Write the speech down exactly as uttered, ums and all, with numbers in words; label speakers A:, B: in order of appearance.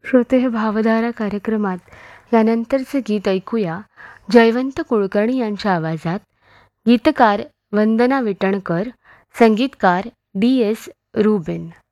A: श्रोते हे भावधारा कार्यक्रमात यानंतरचे गीत ऐकूया जयवंत कुलकर्णी यांच्या आवाजात. गीतकार वंदना विटणकर, संगीतकार डी एस रुबेन.